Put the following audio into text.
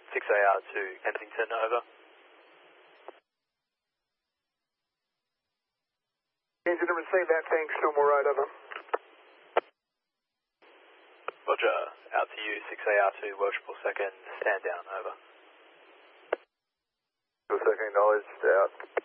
6AR2 Kensington, over. Kensington, receive that, thanks, Fillmore Road, over. Roger, out to you, 6AR2 Welshpool second, stand down, over. Second, acknowledged, out.